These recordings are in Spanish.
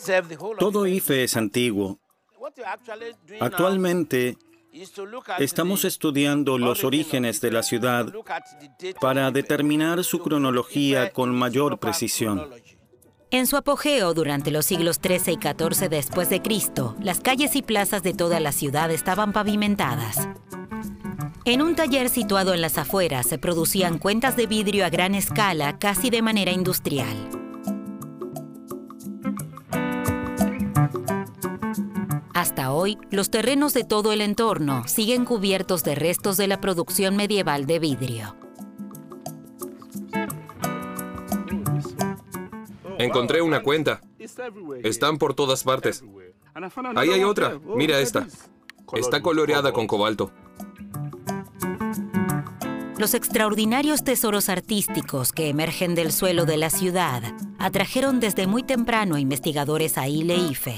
Todo Ife es antiguo. Actualmente, estamos estudiando los orígenes de la ciudad para determinar su cronología con mayor precisión. En su apogeo durante los siglos XIII y XIV después de Cristo, las calles y plazas de toda la ciudad estaban pavimentadas. En un taller situado en las afueras se producían cuentas de vidrio a gran escala, casi de manera industrial. Hasta hoy, los terrenos de todo el entorno siguen cubiertos de restos de la producción medieval de vidrio. Encontré una cuenta. Están por todas partes. Ahí hay otra. Mira esta. Está coloreada con cobalto. Los extraordinarios tesoros artísticos que emergen del suelo de la ciudad atrajeron desde muy temprano a investigadores a Ile-Ife.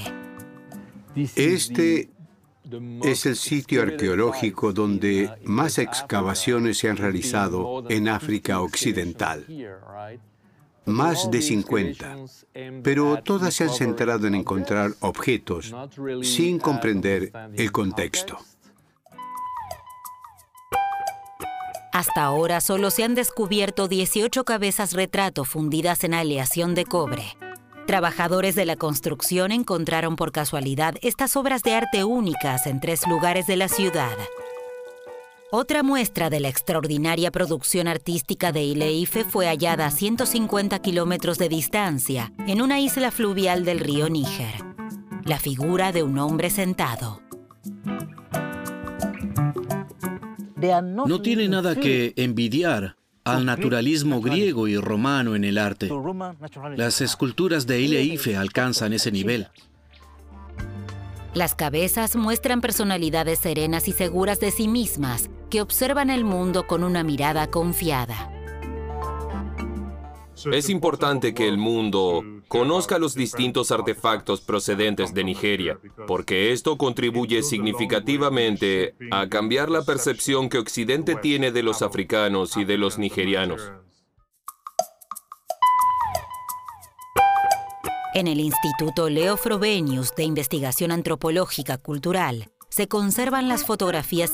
Este es el sitio arqueológico donde más excavaciones se han realizado en África Occidental. Más de 50, pero todas se han centrado en encontrar objetos sin comprender el contexto. Hasta ahora solo se han descubierto 18 cabezas retrato fundidas en aleación de cobre. Trabajadores de la construcción encontraron por casualidad estas obras de arte únicas en 3 lugares de la ciudad. Otra muestra de la extraordinaria producción artística de Ile-Ife fue hallada a 150 kilómetros de distancia, en una isla fluvial del río Níger. La figura de un hombre sentado. No tiene nada que envidiar al naturalismo griego y romano en el arte. Las esculturas de Ile-Ife alcanzan ese nivel. Las cabezas muestran personalidades serenas y seguras de sí mismas, que observan el mundo con una mirada confiada. Es importante que el mundo conozca los distintos artefactos procedentes de Nigeria, porque esto contribuye significativamente a cambiar la percepción que Occidente tiene de los africanos y de los nigerianos. En el Instituto Leo Frobenius de Investigación Antropológica Cultural se conservan las fotografías